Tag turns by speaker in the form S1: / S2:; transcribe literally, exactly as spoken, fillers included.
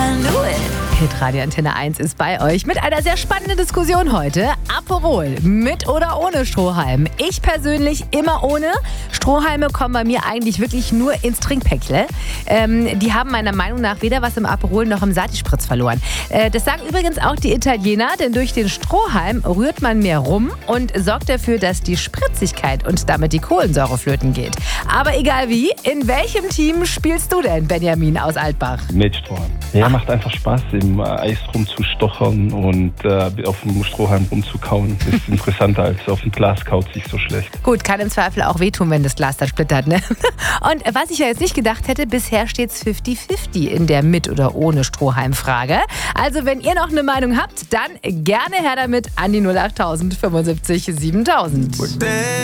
S1: Hitradio Antenne eins ist bei euch mit einer sehr spannenden Diskussion heute. Aperol, mit oder ohne Strohhalm? Ich persönlich immer ohne. Strohhalme kommen bei mir eigentlich wirklich nur ins Trinkpäckle. Ähm, die haben meiner Meinung nach weder was im Aperol noch im Sati-Spritz verloren. Äh, das sagen übrigens auch die Italiener, denn durch den Strohhalm rührt man mehr rum und sorgt dafür, dass die Spritzigkeit und damit die Kohlensäure flöten geht. Aber egal wie, in welchem Team spielst du denn, Benjamin aus Altbach?
S2: Mit Strohhalm. Ja, macht einfach Spaß, im Eis rumzustochern und äh, auf dem Strohhalm rumzukauen. Ist interessanter als auf dem Glas, kaut sich so schlecht.
S1: Gut, kann im Zweifel auch wehtun, wenn das Glas dann splittert, ne? Und was ich ja jetzt nicht gedacht hätte, bisher steht es fünfzig fünfzig in der mit oder ohne Strohhalm-Frage. Also wenn ihr noch eine Meinung habt, dann gerne her damit an die null acht tausend fünfundsiebzig siebentausend.